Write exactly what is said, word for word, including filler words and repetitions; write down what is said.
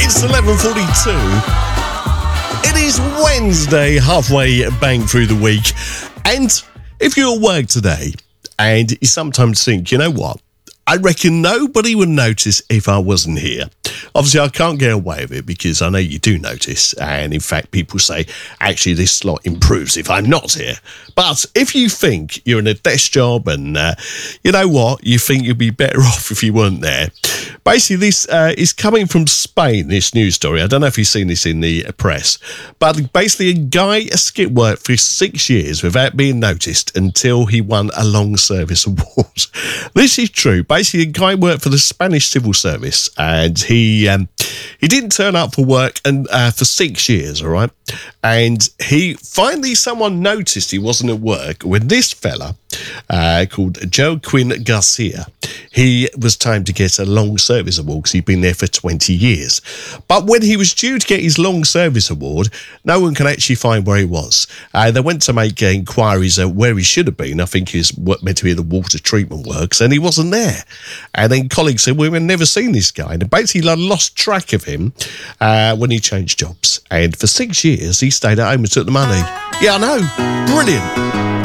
It's eleven forty-two. It is Wednesday, halfway bang through the week. And if you're at work today and you sometimes think, you know what? I reckon nobody would notice if I wasn't here. Obviously, I can't get away with it because I know you do notice. And in fact, people say, actually, this slot improves if I'm not here. But if you think you're in a desk job and uh, you know what, you think you'd be better off if you weren't there. Basically, this uh, is coming from Spain, this news story. I don't know if you've seen this in the press. But basically, a guy skipped work for six years without being noticed until he won a long service award. This is true. Basically, a guy worked for the Spanish civil service and he um, he didn't turn up for work and uh, for six years, all right? And he finally, someone noticed he wasn't at work when this fella uh, called Joaquin Garcia, he was timed to get a long service award because he'd been there for twenty years. But when he was due to get his long service award, no one can actually find where he was. Uh, they went to make uh, inquiries uh, where he should have been. I think he was meant to be at the water treatment works, and he wasn't there. And then colleagues said, well, we've never seen this guy. And basically, I lost track of him uh, when he changed jobs. And for six years, he stayed at home and took the money. Yeah, I know. Brilliant.